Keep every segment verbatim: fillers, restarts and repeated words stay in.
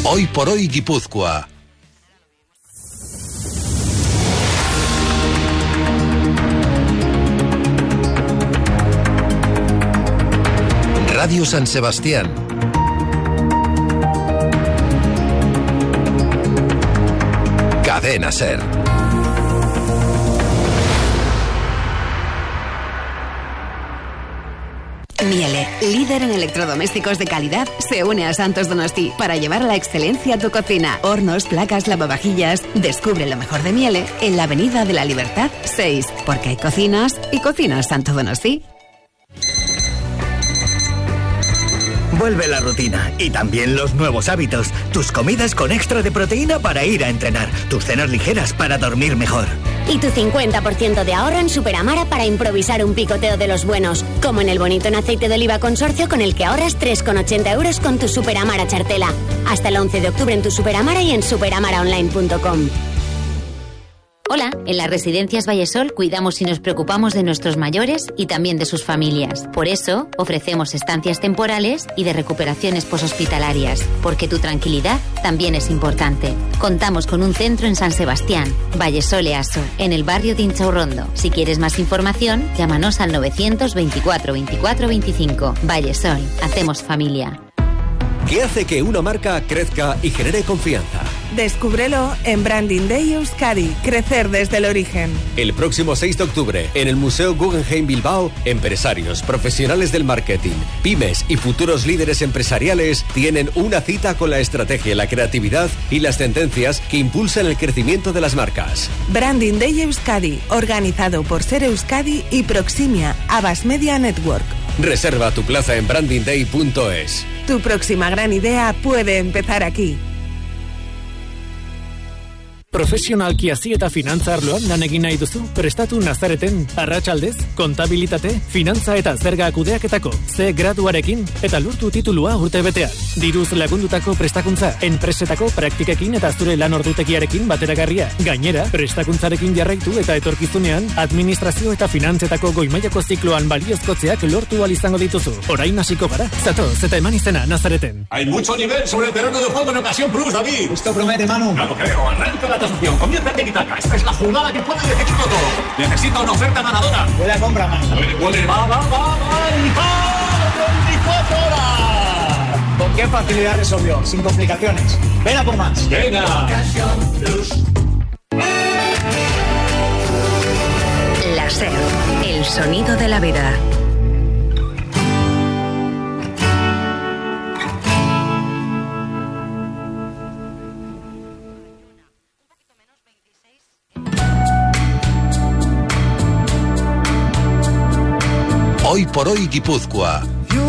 Hoy por hoy Guipúzcoa. Radio San Sebastián. Cadena SER. Miele, líder en electrodomésticos de calidad, se une a Santos Donosti para llevar la excelencia a tu cocina. Hornos, placas, lavavajillas. Descubre lo mejor de Miele en la Avenida de la Libertad seis, porque hay cocinas y cocinas Santos Donosti. Vuelve la rutina y también los nuevos hábitos. Tus comidas con extra de proteína para ir a entrenar. Tus cenas ligeras para dormir mejor. Y tu cincuenta por ciento de ahorro en Superamara para improvisar un picoteo de los buenos. Como en el bonito en aceite de oliva consorcio con el que ahorras tres con ochenta euros con tu Superamara chartela. Hasta el once de octubre en tu Superamara y en superamara online punto com. Hola, en las Residencias Vallesol cuidamos y nos preocupamos de nuestros mayores y también de sus familias. Por eso, ofrecemos estancias temporales y de recuperaciones poshospitalarias, porque tu tranquilidad también es importante. Contamos con un centro en San Sebastián, Vallesol Easo, en el barrio de Inchaurrondo. Si quieres más información, llámanos al novecientos veinticuatro veinticuatro veinticinco. Vallesol, hacemos familia. ¿Qué hace que una marca crezca y genere confianza? Descúbrelo en Branding Day Euskadi, crecer desde el origen. El próximo seis de octubre, en el Museo Guggenheim Bilbao, empresarios, profesionales del marketing, pymes y futuros líderes empresariales tienen una cita con la estrategia, la creatividad y las tendencias que impulsan el crecimiento de las marcas. Branding Day Euskadi, organizado por Ser Euskadi y Proximia, Abbas Media Network. Reserva tu plaza en branding day punto es. Tu próxima gran idea puede empezar aquí. Profesionalki hasi eta finantza arloan lan egin nahi duzu, prestatu Nazareten, arratsaldez, kontabilitate, finantza eta zerga kudeaketako, C graduarekin eta lortu titulua urtebetean. Diruz lagundutako prestakuntza, enpresetako praktikekin eta zure lan ordutegiarekin bateragarria. Gainera, prestakuntzarekin jarraitu eta etorkizunean, administrazio eta finantzetako goimailako zikloan baliozkotzeak lortu ahal izango dituzu. Orain hasiko gara, zatoz eta eman izena Nazareten. Hay mucho nivel sobre el terreno de juego en Ocasión Plus, David. Esto promete, Manu. No lo creo, arranca la transacción, conviértete en Itaca. Esta es la jugada que puede decidirlo todo. Necesita una oferta ganadora. Huele a compra, Manu. Huele, huele, va, va, va, va, y va, veinticuatro horas. ¿Con qué facilidad resolvió? Sin complicaciones. Ven a por más. Venga. Ocasión Plus. La SER, el sonido de la vida. Hoy por hoy Guipúzcoa.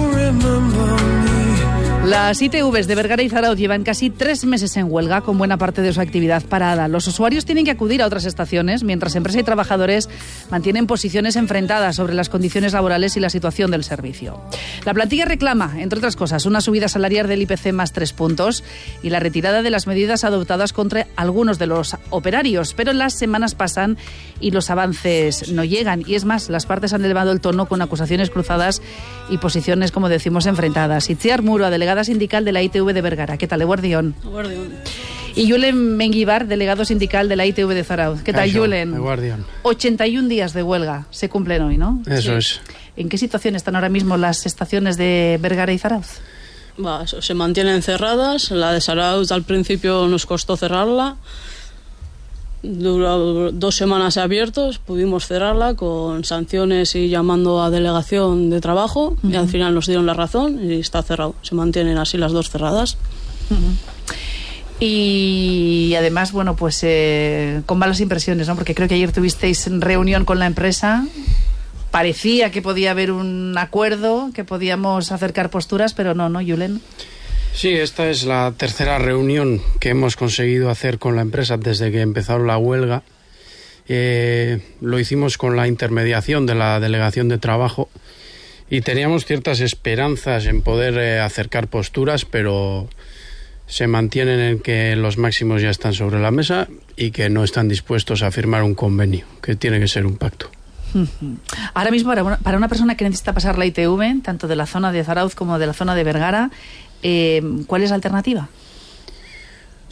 Las I T Vs de Bergara y Zarauz llevan casi tres meses en huelga, con buena parte de su actividad parada. Los usuarios tienen que acudir a otras estaciones, mientras empresa y trabajadores mantienen posiciones enfrentadas sobre las condiciones laborales y la situación del servicio. La plantilla reclama, entre otras cosas, una subida salarial del I P C más tres puntos y la retirada de las medidas adoptadas contra algunos de los operarios. Pero las semanas pasan y los avances no llegan. Y es más, las partes han elevado el tono con acusaciones cruzadas y posiciones, como decimos, enfrentadas. Itziar Muro, delegada sindical de la I T V de Vergara. ¿Qué tal, Eguardión? Eguardión. Y Julen Menguibar, delegado sindical de la I T V de Zarauz. ¿Qué tal, Julen? Eguardión. ochenta y un días de huelga se cumplen hoy, ¿no? Eso Sí. es. ¿En qué situación están ahora mismo las estaciones de Vergara y Zarauz? Va, eso, se mantienen cerradas. La de Zarauz al principio nos costó cerrarla. Duró dos semanas abiertos, pudimos cerrarla con sanciones y llamando a delegación de trabajo, uh-huh. y al final nos dieron la razón y está cerrado. Se mantienen así las dos cerradas. Uh-huh. Y además, bueno, pues eh, con malas impresiones, ¿no? Porque creo que ayer tuvisteis reunión con la empresa. Parecía que podía haber un acuerdo, que podíamos acercar posturas, pero no, ¿no, Julen? Sí, esta es la tercera reunión que hemos conseguido hacer con la empresa desde que empezaron la huelga. Eh, lo hicimos con la intermediación de la delegación de trabajo y teníamos ciertas esperanzas en poder eh, acercar posturas, pero se mantienen en que los máximos ya están sobre la mesa y que no están dispuestos a firmar un convenio, que tiene que ser un pacto. Ahora mismo, para una, para una persona que necesita pasar la I T V, tanto de la zona de Zarauz como de la zona de Vergara, eh, ¿cuál es la alternativa?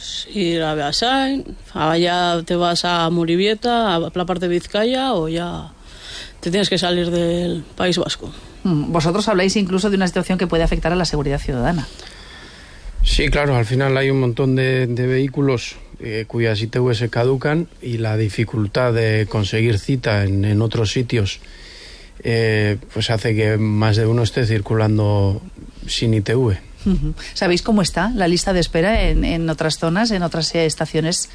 Pues ir a Beasain, allá te vas a Morivieta, a la parte de Vizcaya, o ya te tienes que salir del País Vasco. Vosotros habláis incluso de una situación que puede afectar a la seguridad ciudadana. Sí, claro, al final hay un montón de, de vehículos eh, cuyas I T V se caducan, y la dificultad de conseguir cita en, en otros sitios eh, pues hace que más de uno esté circulando sin I T V. Uh-huh. ¿Sabéis cómo está la lista de espera en, en otras zonas, en otras eh, estaciones?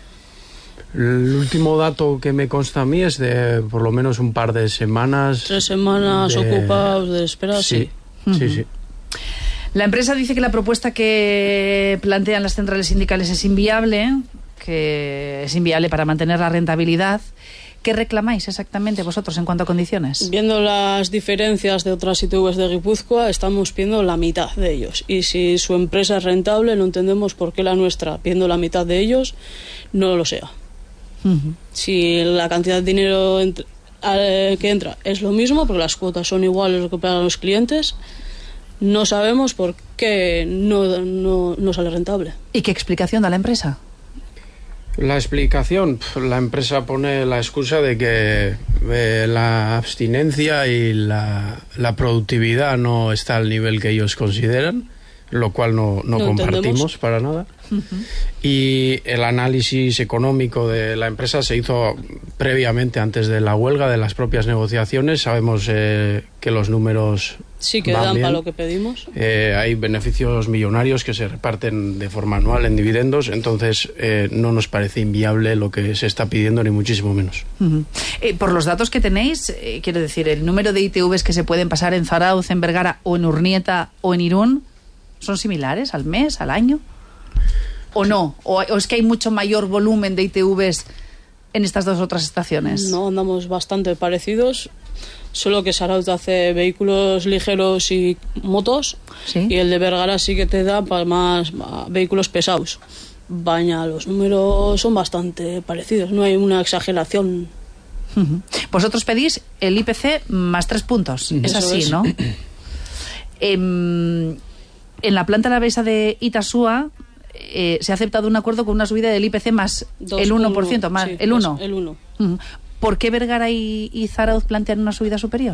El último dato que me consta a mí es de por lo menos un par de semanas. Tres semanas de... ocupados de espera, sí. Sí, uh-huh. sí, sí. La empresa dice que la propuesta que plantean las centrales sindicales es inviable, que es inviable para mantener la rentabilidad. ¿Qué reclamáis exactamente vosotros en cuanto a condiciones? Viendo las diferencias de otras I T Vs de Guipúzcoa, estamos pidiendo la mitad de ellos. Y si su empresa es rentable, no entendemos por qué la nuestra, pidiendo la mitad de ellos, no lo sea. Uh-huh. Si la cantidad de dinero ent- que entra es lo mismo, porque las cuotas son iguales que pagan los clientes, no sabemos por qué no, no, no sale rentable. ¿Y qué explicación da la empresa? La explicación, la empresa pone la excusa de que eh, la abstinencia y la, la productividad no está al nivel que ellos consideran, lo cual no, no, no compartimos entendemos. Para nada. Uh-huh. Y el análisis económico de la empresa se hizo previamente, antes de la huelga, de las propias negociaciones. Sabemos eh, que los números sí que dan para lo que pedimos. Eh, hay beneficios millonarios que se reparten de forma anual en dividendos, entonces eh, no nos parece inviable lo que se está pidiendo, ni muchísimo menos. Uh-huh. Eh, por los datos que tenéis, eh, quiero decir, el número de I T Vs que se pueden pasar en Zarauz, en Vergara o en Urnieta o en Irún, ¿son similares al mes, al año? ¿O no? ¿O, o es que hay mucho mayor volumen de I T Vs en estas dos otras estaciones? No, andamos bastante parecidos, solo que Zarauz hace vehículos ligeros y motos, ¿sí? Y el de Vergara sí que te da para más vehículos pesados. Baña, los números son bastante parecidos, no hay una exageración. Uh-huh. Vosotros pedís el I P C más tres puntos, es Eso así, es. ¿no? eh, en la planta alavesa de Itasúa eh, se ha aceptado un acuerdo con una subida del I P C más Dos el uno por ciento, más sí, el uno. El uno. Uh-huh. ¿Por qué Vergara y, y Zarauz plantean una subida superior?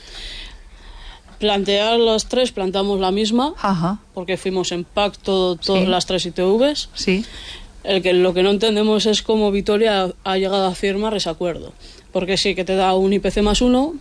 Plantear los tres, plantamos la misma. Ajá. Porque fuimos en pacto todas sí. las tres I T Vs. Sí. El que, lo que no entendemos es cómo Vitoria ha llegado a firmar ese acuerdo. Porque sí que te da un I P C más uno,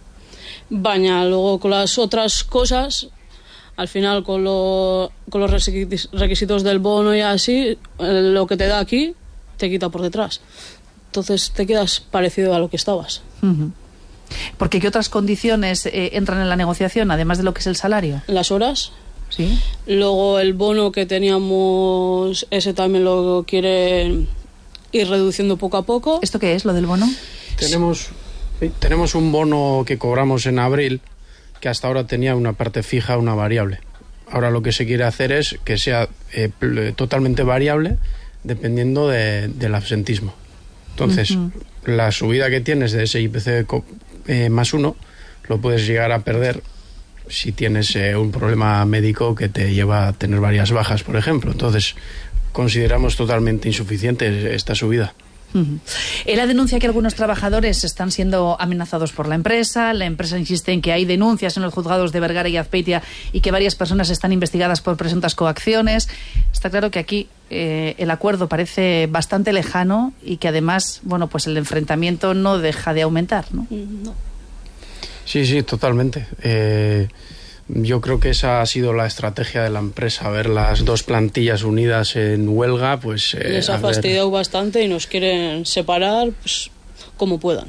baña luego con las otras cosas, al final con, lo, con los requisitos del bono y así, lo que te da aquí te quita por detrás. Entonces te quedas parecido a lo que estabas. Uh-huh. Porque ¿qué otras condiciones eh, entran en la negociación, además de lo que es el salario? Las horas. Sí. Luego el bono que teníamos, ese también lo quieren ir reduciendo poco a poco. ¿Esto qué es, lo del bono? Tenemos, sí, tenemos un bono que cobramos en abril, que hasta ahora tenía una parte fija, una variable. Ahora lo que se quiere hacer es que sea eh, totalmente variable, dependiendo de, del absentismo. Entonces, uh-huh. la subida que tienes de ese I P C eh, más uno, lo puedes llegar a perder si tienes eh, un problema médico que te lleva a tener varias bajas, por ejemplo. Entonces, consideramos totalmente insuficiente esta subida. Uh-huh. Él denuncia que algunos trabajadores están siendo amenazados por la empresa. La empresa insiste en que hay denuncias en los juzgados de Vergara y Azpeitia y que varias personas están investigadas por presuntas coacciones. Está claro que aquí eh, el acuerdo parece bastante lejano y que además, bueno, pues el enfrentamiento no deja de aumentar, ¿no? No. Sí, sí, totalmente. Eh, yo creo que esa ha sido la estrategia de la empresa, ver las dos plantillas unidas en huelga, pues... Eh, Les ha ver... fastidiado bastante y nos quieren separar pues, como puedan.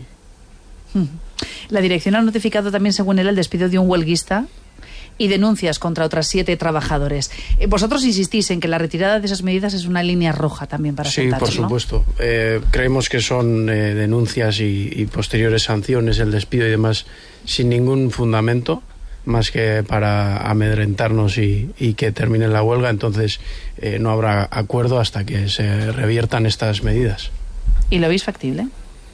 La dirección ha notificado también, según él, el despido de un huelguista y denuncias contra otras siete trabajadores. Vosotros insistís en que la retirada de esas medidas es una línea roja también para Sí, sentarse, por supuesto. ¿no? Eh, creemos que son eh, denuncias y, y posteriores sanciones, el despido y demás, sin ningún fundamento, más que para amedrentarnos y, y que termine la huelga. Entonces eh, no habrá acuerdo hasta que se reviertan estas medidas. ¿Y lo veis factible?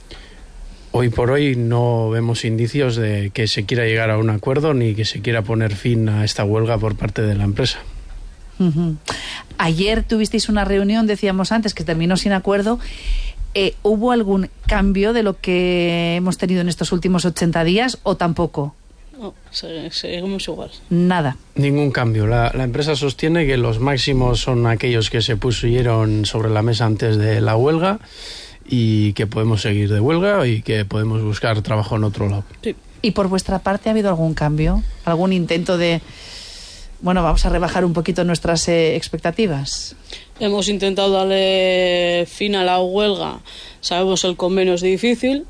Hoy por hoy no vemos indicios de que se quiera llegar a un acuerdo ni que se quiera poner fin a esta huelga por parte de la empresa. Uh-huh. Ayer tuvisteis una reunión, decíamos antes, que terminó sin acuerdo. Eh, ¿Hubo algún cambio de lo que hemos tenido en estos últimos ochenta días o tampoco? No, seguimos igual. Nada. Ningún cambio. La, la empresa sostiene que los máximos son aquellos que se pusieron sobre la mesa antes de la huelga y que podemos seguir de huelga y que podemos buscar trabajo en otro lado. Sí. ¿Y por vuestra parte ha habido algún cambio? ¿Algún intento de, bueno, vamos a rebajar un poquito nuestras eh, expectativas? Hemos intentado darle fin a la huelga. Sabemos el convenio es difícil.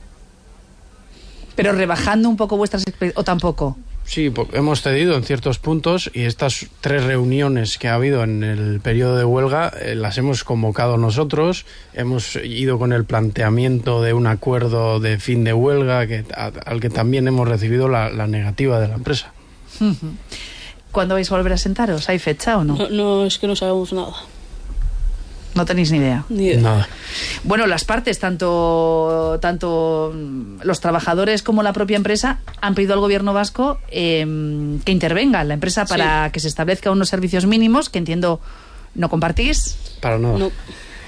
¿Pero rebajando un poco vuestras expectativas o tampoco? Sí, hemos cedido en ciertos puntos y estas tres reuniones que ha habido en el periodo de huelga eh, las hemos convocado nosotros. Hemos ido con el planteamiento de un acuerdo de fin de huelga que, a, al que también hemos recibido la, la negativa de la empresa. ¿Cuándo vais a volver a sentaros? ¿Hay fecha o no? No, no es que no sabemos nada. No tenéis ni idea. Ni idea. Nada. Bueno, las partes, tanto, tanto los trabajadores como la propia empresa, han pedido al gobierno vasco eh, que intervenga la empresa para sí. que se establezcan unos servicios mínimos, que entiendo no compartís. Para nada. No.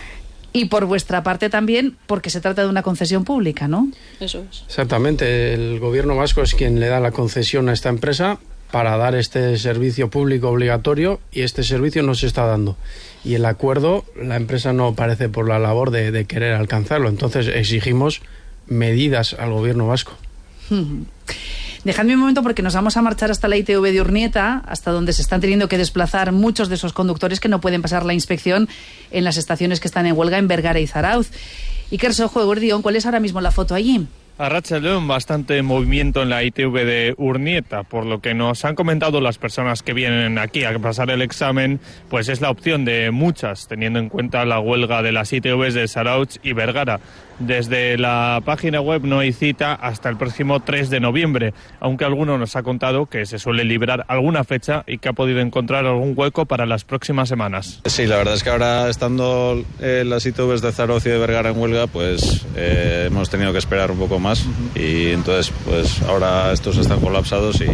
Y por vuestra parte también, porque se trata de una concesión pública, ¿no? Eso es. Exactamente. El gobierno vasco es quien le da la concesión a esta empresa para dar este servicio público obligatorio y este servicio no se está dando. Y el acuerdo, la empresa no parece por la labor de, de querer alcanzarlo. Entonces exigimos medidas al gobierno vasco. Hmm. Dejadme un momento porque nos vamos a marchar hasta la I T V de Urnieta, hasta donde se están teniendo que desplazar muchos de esos conductores que no pueden pasar la inspección en las estaciones que están en huelga en Bergara y Zarauz. Iker Sojo, Eguerdión, ¿cuál es ahora mismo la foto allí? Arratsaldeon, bastante movimiento en la I T V de Urnieta, por lo que nos han comentado las personas que vienen aquí a pasar el examen, pues es la opción de muchas, teniendo en cuenta la huelga de las I T Vs de Zarautz y Bergara. Desde la página web no hay cita hasta el próximo tres de noviembre, aunque alguno nos ha contado que se suele librar alguna fecha y que ha podido encontrar algún hueco para las próximas semanas. Sí, la verdad es que ahora estando eh, las I T Vs de Zarautz y de Bergara en huelga, pues eh, hemos tenido que esperar un poco más. Y entonces pues ahora estos están colapsados y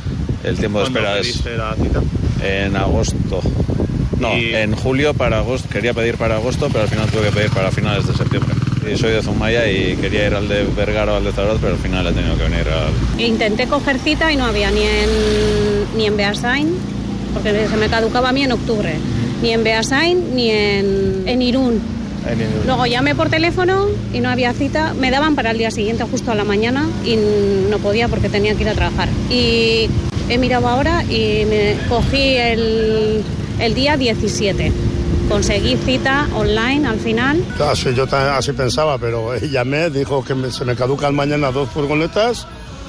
el tiempo de espera es la cita? En agosto no, y... en julio para agosto, quería pedir para agosto pero al final tuve que pedir para finales de septiembre y soy de Zumaya y quería ir al de Bergara o al de Zarautz pero al final he tenido que venir al... Intenté coger cita y no había ni en ni en Beasain porque se me caducaba a mí en octubre, ni en Beasain ni en, en Irún. Luego llamé por teléfono y no había cita. Me daban para el día siguiente, justo a la mañana, y no podía porque tenía que ir a trabajar. Y he mirado ahora y me cogí el, el día diecisiete. Conseguí cita online al final. Así, yo así pensaba, pero llamé, dijo que me, se me caducan mañana dos furgonetas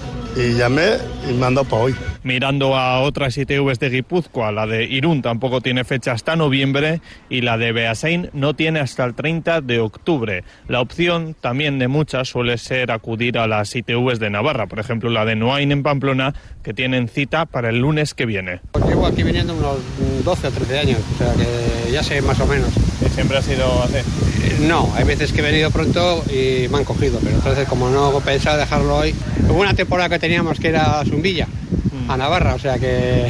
y llamé y me han dado para hoy. Mirando a otras I T Vs de Guipúzcoa, la de Irún tampoco tiene fecha hasta noviembre y la de Beasain no tiene hasta el treinta de octubre. La opción también de muchas suele ser acudir a las I T Vs de Navarra, por ejemplo la de Noain en Pamplona, que tienen cita para el lunes que viene. Llevo aquí viniendo unos doce o trece años, o sea que ya sé más o menos. ¿Y siempre ha sido así? No, hay veces que he venido pronto y me han cogido, pero entonces como no pensaba dejarlo hoy... Hubo una temporada que teníamos que era a Zumbilla, a Navarra, o sea que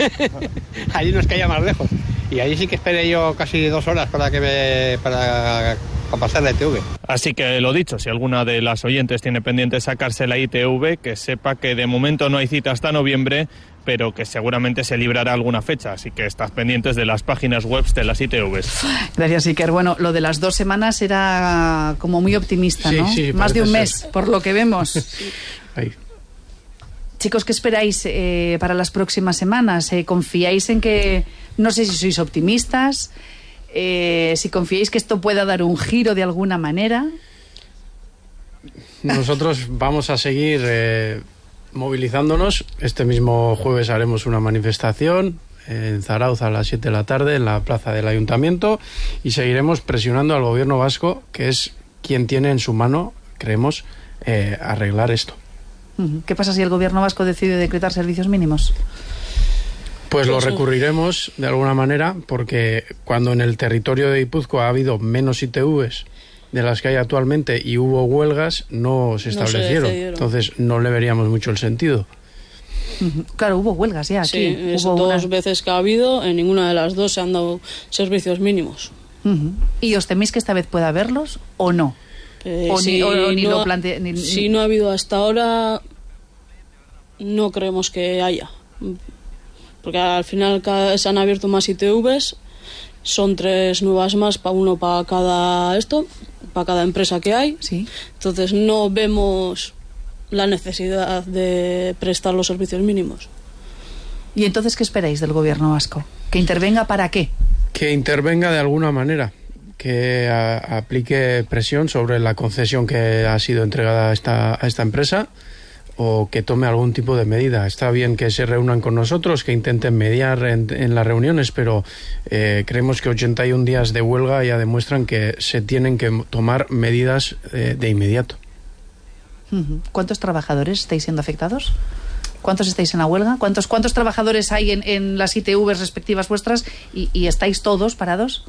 allí nos caía más lejos. Y allí sí que esperé yo casi dos horas para que me para, para pasar la I T V. Así que lo dicho, si alguna de las oyentes tiene pendiente sacarse la I T V, que sepa que de momento no hay cita hasta noviembre, pero que seguramente se librará alguna fecha, así que estad pendientes de las páginas web de las I T Vs. Gracias, Iker. Bueno, lo de las dos semanas era como muy optimista, ¿no? Sí, sí, más de un mes, ser. Por lo que vemos. Ahí. Chicos, ¿qué esperáis eh, para las próximas semanas? Eh, ¿Confiáis en que, no sé si sois optimistas, eh, si confiáis que esto pueda dar un giro de alguna manera? Nosotros vamos a seguir eh, movilizándonos. Este mismo jueves haremos una manifestación en Zarautz a las siete de la tarde en la plaza del Ayuntamiento y seguiremos presionando al gobierno vasco, que es quien tiene en su mano, creemos, eh, arreglar esto. ¿Qué pasa si el gobierno vasco decide decretar servicios mínimos? Pues lo recurriremos de alguna manera, porque cuando en el territorio de Guipúzcoa ha habido menos I T Vs de las que hay actualmente y hubo huelgas, no se establecieron. No se Entonces no le veríamos mucho el sentido. Claro, hubo huelgas ya aquí. Sí, es hubo dos una... veces que ha habido, en ninguna de las dos se han dado servicios mínimos. Uh-huh. ¿Y os teméis que esta vez pueda haberlos o no? Eh, o si ni, o, ni no, lo plante... ni... Si no ha habido hasta ahora, no creemos que haya. Porque al final cada, se han abierto más I T Vs, son tres nuevas más, para uno para cada esto, para cada empresa que hay. Sí. Entonces no vemos la necesidad de prestar los servicios mínimos. ¿Y entonces qué esperáis del gobierno vasco? ¿Que intervenga para qué? Que intervenga de alguna manera, que a, aplique presión sobre la concesión que ha sido entregada a esta, a esta empresa, o que tome algún tipo de medida. Está bien que se reúnan con nosotros, que intenten mediar en, en las reuniones, pero eh, creemos que ochenta y un días de huelga ya demuestran que se tienen que tomar medidas eh, de inmediato. ¿Cuántos trabajadores estáis siendo afectados? ¿Cuántos estáis en la huelga? ¿Cuántos, cuántos trabajadores hay en, en las I T Vs respectivas vuestras y, y estáis todos parados?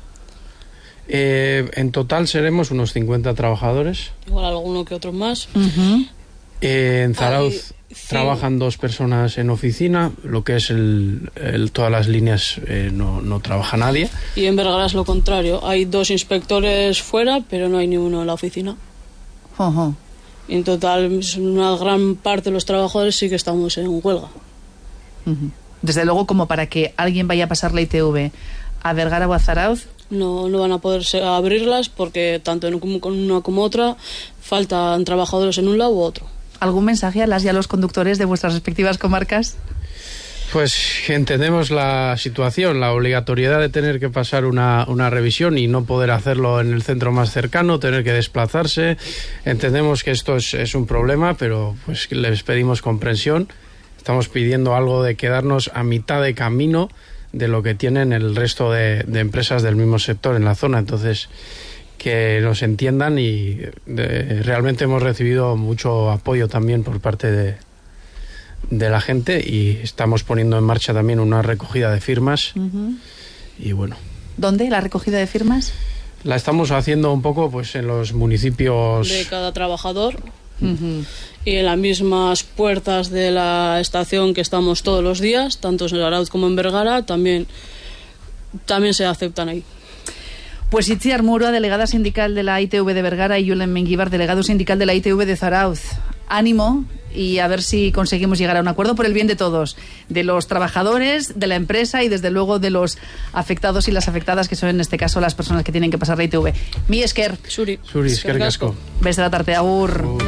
Eh, en total seremos unos cincuenta trabajadores. Igual alguno que otro más. Uh-huh. Eh, en Zarauz Hay, sí. trabajan dos personas en oficina, lo que es el, el, todas las líneas eh, no, no trabaja nadie. Y en Vergara es lo contrario, hay dos inspectores fuera, pero no hay ni uno en la oficina. Uh-huh. Y en total, una gran parte de los trabajadores sí que estamos en huelga. Uh-huh. Desde luego, como para que alguien vaya a pasar la I T V a Vergara o a Zarauz, no, no van a poder abrirlas porque tanto en una como otra faltan trabajadores en un lado u otro. ¿Algún mensaje a las y a los conductores de vuestras respectivas comarcas? Pues entendemos la situación, la obligatoriedad de tener que pasar una, una revisión y no poder hacerlo en el centro más cercano, tener que desplazarse. Entendemos que esto es, es un problema, pero pues les pedimos comprensión. Estamos pidiendo algo de quedarnos a mitad de camino de lo que tienen el resto de, de empresas del mismo sector en la zona. Entonces, que nos entiendan y de, realmente hemos recibido mucho apoyo también por parte de, de la gente y estamos poniendo en marcha también una recogida de firmas. Uh-huh. Y bueno. ¿Dónde la recogida de firmas? La estamos haciendo un poco pues en los municipios de cada trabajador. Uh-huh. Y en las mismas puertas de la estación que estamos todos los días, tanto en Zarauz como en Vergara, también, también se aceptan ahí. Pues Itziar Murua, delegada sindical de la I T V de Vergara, y Julen Menguibar, delegado sindical de la I T V de Zarauz. Ánimo y a ver si conseguimos llegar a un acuerdo por el bien de todos, de los trabajadores, de la empresa y desde luego de los afectados y las afectadas, que son en este caso las personas que tienen que pasar la I T V. Mi esker. Suri. Suri, eskerrik asko. Beste bat arte, agur. Agur.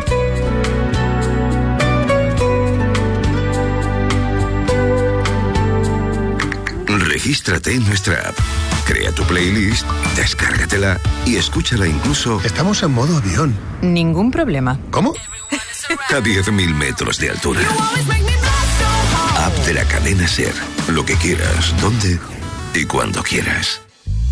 Regístrate en nuestra app. Crea tu playlist, descárgatela y escúchala incluso... Estamos en modo avión. Ningún problema. ¿Cómo? A diez mil metros de altura. App de la cadena SER. Lo que quieras, donde y cuando quieras.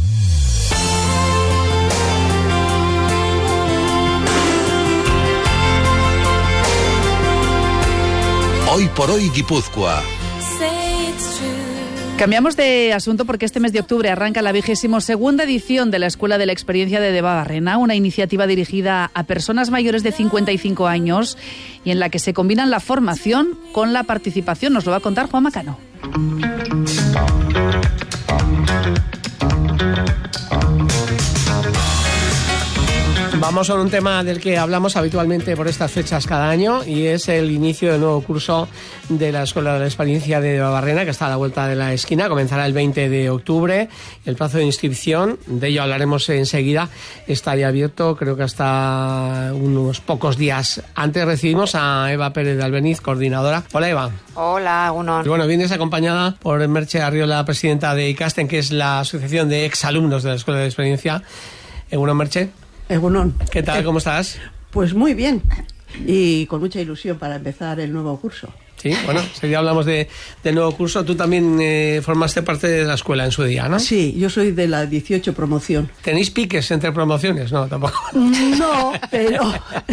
Hoy por hoy Guipúzcoa. Cambiamos de asunto porque este mes de octubre arranca la vigésimo segunda edición de la Escuela de la Experiencia de Debabarrena, una iniciativa dirigida a personas mayores de cincuenta y cinco años y en la que se combinan la formación con la participación. Nos lo va a contar Juan Macano. Vamos a un tema del que hablamos habitualmente por estas fechas cada año y es el inicio del nuevo curso de la Escuela de la Experiencia de Debabarrena, que está a la vuelta de la esquina. Comenzará el veinte de octubre. El plazo de inscripción, de ello hablaremos enseguida, está ya abierto, creo que hasta unos pocos días. Antes recibimos a Eva Pérez de Albeniz, coordinadora. Hola, Eva. Hola, Egunon. Y bueno, vienes acompañada por Merche Arriola, presidenta de ICASTEN, que es la Asociación de Exalumnos de la Escuela de la Experiencia. Egunon, Merche. Egunon. ¿Qué tal? ¿Cómo estás? Pues muy bien y con mucha ilusión para empezar el nuevo curso. Sí, bueno, si ya hablamos de, del nuevo curso, tú también eh, formaste parte de la escuela en su día, ¿no? Sí, yo soy de la dieciocho promoción. ¿Tenéis piques entre promociones? No, tampoco. No, pero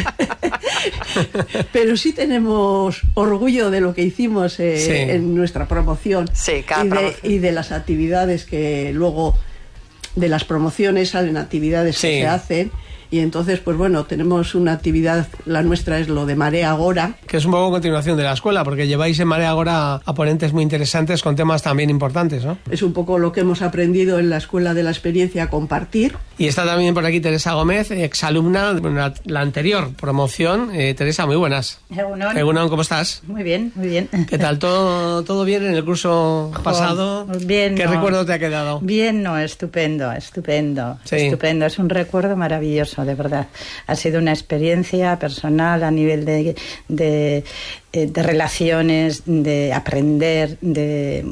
pero sí tenemos orgullo de lo que hicimos eh, sí. en nuestra promoción. Sí, cada y, de, promoción. y de las actividades que luego de las promociones salen actividades Sí. que se hacen. Y entonces, pues bueno, tenemos una actividad, la nuestra es lo de Marea Agora. Que es un poco continuación de la escuela, porque lleváis en Marea Agora a ponentes muy interesantes con temas también importantes, ¿no? Es un poco lo que hemos aprendido en la Escuela de la Experiencia a compartir. Y está también por aquí Teresa Gómez, exalumna de la, la anterior promoción. Eh, Teresa, muy buenas. Egunon. Egunon, ¿cómo estás? Muy bien, muy bien. ¿Qué tal? ¿Todo, todo bien en el curso pasado? Bien. ¿Qué no. recuerdo te ha quedado? Bien, no, estupendo, estupendo. Sí. Estupendo, es un recuerdo maravilloso, de verdad. Ha sido una experiencia personal a nivel de, de, de relaciones, de aprender, de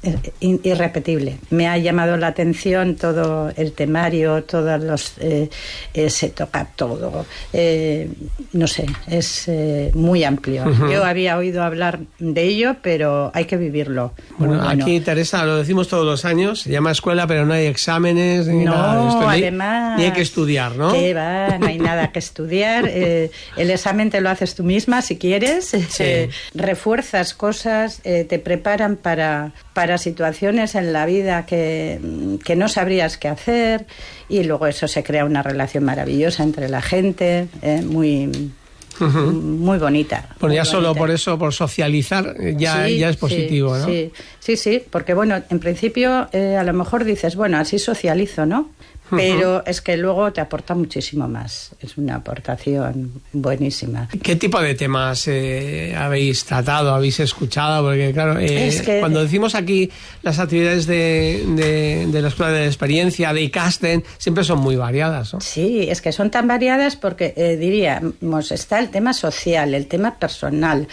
irrepetible. Me ha llamado la atención todo el temario, todos los eh, eh, se toca todo. Eh, no sé, es eh, muy amplio. Uh-huh. Yo había oído hablar de ello, pero hay que vivirlo. Bueno, bueno, aquí, Teresa, lo decimos todos los años, se llama escuela, pero no hay exámenes ni no, nada de esto. Ni, además, ni hay que estudiar, ¿no? Que va, no hay nada que estudiar. Eh, el examen te lo haces tú misma si quieres. Sí. Eh, refuerzas cosas, eh, te preparan para, para situaciones en la vida que, que no sabrías qué hacer, y luego eso se crea una relación maravillosa entre la gente, eh, muy... Uh-huh. Muy bonita. Bueno, ya muy solo bonita. por eso, por socializar, ya, sí, ya es positivo, sí, ¿no? Sí, sí, sí, porque bueno, en principio eh, a lo mejor dices, bueno, así socializo, ¿no? Pero uh-huh. es que luego te aporta muchísimo más. Es una aportación buenísima. ¿Qué tipo de temas eh, habéis tratado, habéis escuchado? Porque claro, eh, es que... cuando decimos aquí las actividades de, de, de la Escuela de la Experiencia, de ICASTEN, siempre son muy variadas, ¿no? Sí, es que son tan variadas porque eh, diríamos, está el tema social, el tema personal,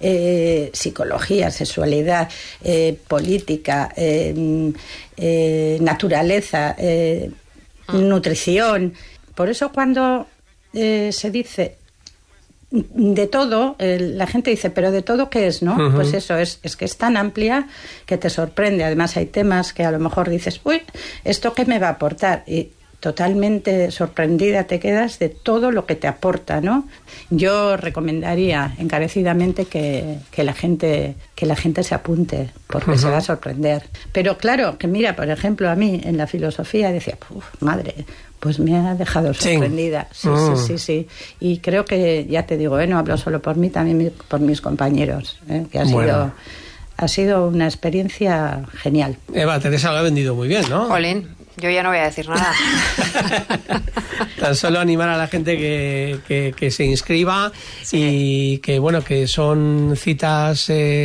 eh, psicología, sexualidad, eh, política, eh, eh, naturaleza, eh, nutrición. Por eso cuando eh, se dice de todo, eh, la gente dice, pero ¿de todo qué es, no? Uh-huh. Pues eso, es, es que es tan amplia que te sorprende. Además hay temas que a lo mejor dices, uy, ¿esto qué me va a aportar? Y totalmente sorprendida te quedas de todo lo que te aporta, ¿no? Yo recomendaría encarecidamente que, que la gente que la gente se apunte, porque uh-huh. se va a sorprender. Pero claro, que mira, por ejemplo, a mí en la filosofía decía, uf, madre, pues me ha dejado sorprendida. Sí, sí, uh. sí, sí, sí. Y creo que, ya te digo, eh, no hablo solo por mí, también por mis compañeros, eh, que ha bueno. sido... Ha sido una experiencia genial. Eva, Teresa lo ha vendido muy bien, ¿no? Jolín, yo ya no voy a decir nada. Tan solo animar a la gente que, que, que se inscriba sí. y que, bueno, que son citas... Eh,